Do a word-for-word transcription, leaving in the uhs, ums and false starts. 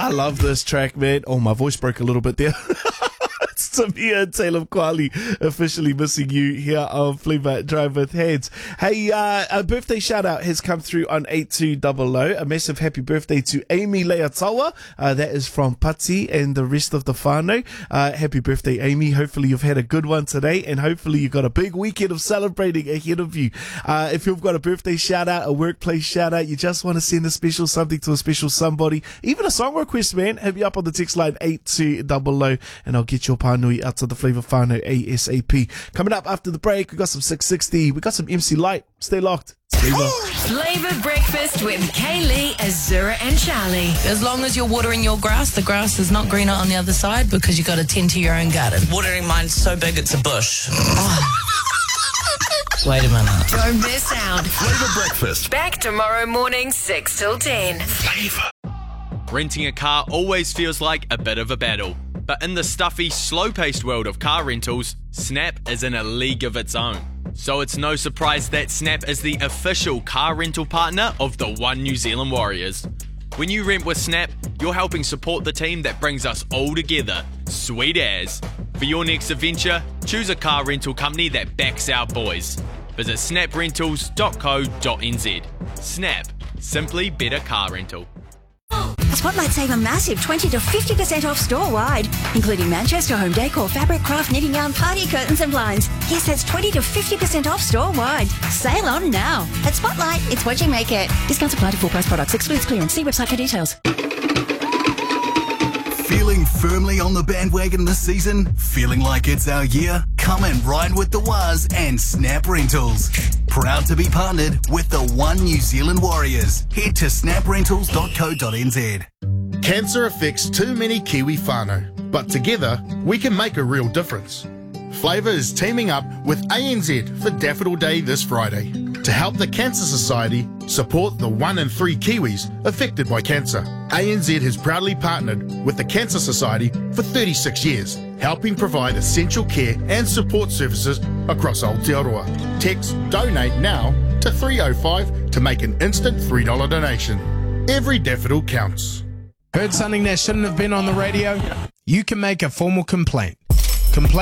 I love this track, man. Oh, my voice broke a little bit there. It's Tamia and Taylor Kwali officially missing you here on Flavour Drive with Hands. Hey, uh, a birthday shout out has come through on eight two double oh. A massive happy birthday to Amy Leatawa. Uh, that is from Pati and the rest of the whānau. Uh, happy birthday, Amy. Hopefully you've had a good one today, and hopefully you've got a big weekend of celebrating ahead of you. Uh, if you've got a birthday shout out, a workplace shout out, you just want to send a special something to a special somebody, even a song request, man, hit me up on the text line eight two double oh, and I'll get your pānui out to the Flavour whānau ASAP. Coming up after the break, we got some six sixty, we got some M C Light. Stay locked. Flavour. Flavour Breakfast with Kaylee, Azura and Charlie. As long as you're watering your grass, the grass is not greener on the other side because you've got to tend to your own garden. Watering mine's so big it's a bush. Wait a minute. Don't miss out. Flavour Breakfast. Back tomorrow morning, six till ten. Flavour. Renting a car always feels like a bit of a battle. But in the stuffy, slow-paced world of car rentals, Snap is in a league of its own. So it's no surprise that Snap is the official car rental partner of the One New Zealand Warriors. When you rent with Snap, you're helping support the team that brings us all together. Sweet as. For your next adventure, choose a car rental company that backs our boys. Visit snap rentals dot co dot n z. Snap. Simply better car rental. Spotlight save a massive twenty to fifty percent off store-wide, including Manchester home decor, fabric, craft, knitting yarn, party curtains and blinds. Yes, that's twenty to fifty percent off store-wide. Sale on now. At Spotlight, it's what you make it. Discounts apply to full-price products. Excludes clearance. See website for details. Feeling firmly on the bandwagon this season? Feeling like it's our year? Come and ride with the Waz and Snap Rentals. Proud to be partnered with the One New Zealand Warriors. Head to snap rentals dot co dot n z. Cancer affects too many Kiwi whānau, but together we can make a real difference. Flavour is teaming up with A N Z for Daffodil Day this Friday to help the Cancer Society support the one in three Kiwis affected by cancer. A N Z has proudly partnered with the Cancer Society for thirty-six years, helping provide essential care and support services across Aotearoa. Text Donate Now to three oh five to make an instant three dollars donation. Every daffodil counts. Heard something that shouldn't have been on the radio? You can make a formal complaint. Complaint